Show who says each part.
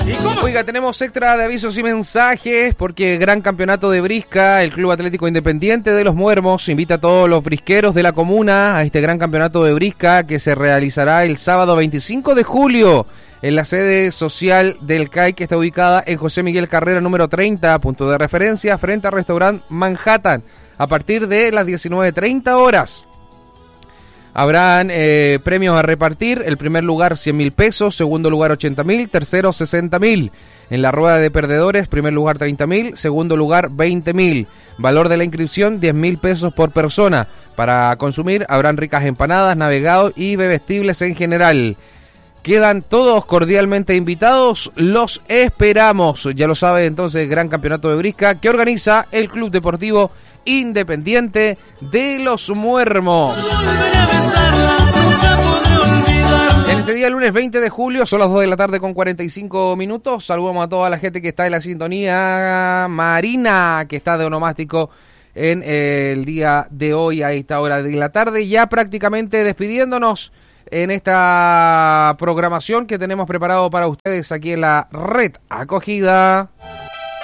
Speaker 1: Oiga, tenemos extra de avisos y mensajes porque gran campeonato de brisca, el Club Atlético Independiente de Los Muermos invita a todos los brisqueros de la comuna a este gran campeonato de brisca que se realizará el sábado 25 de julio en la sede social del CAI, que está ubicada en José Miguel Carrera número 30, punto de referencia frente al restaurante Manhattan, a partir de las 19:30 horas. Habrán premios a repartir, el primer lugar 100.000 pesos, segundo lugar 80.000, tercero 60.000. En la rueda de perdedores, primer lugar 30.000, segundo lugar 20.000. Valor de la inscripción 10.000 pesos por persona. Para consumir habrán ricas empanadas, navegados y bebestibles en general. Quedan todos cordialmente invitados, los esperamos. Ya lo sabe entonces, gran campeonato de brisca que organiza el Club Deportivo Independiente de Los Muermos. En este día, lunes 20 de julio, son las 2 de la tarde con 45 minutos. Saludamos a toda la gente que está en la sintonía. Marina, que está de onomástico en el día de hoy a esta hora de la tarde. Ya prácticamente despidiéndonos en esta programación que tenemos preparado para ustedes aquí en la Red Acogida.